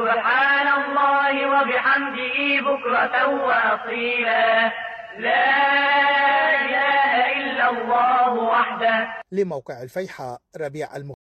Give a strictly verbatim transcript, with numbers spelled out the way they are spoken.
سبحان الله وبحمده بكرة وأصيلا، لا إله إلا الله وحده. لموقع الفيحاء، ربيع الم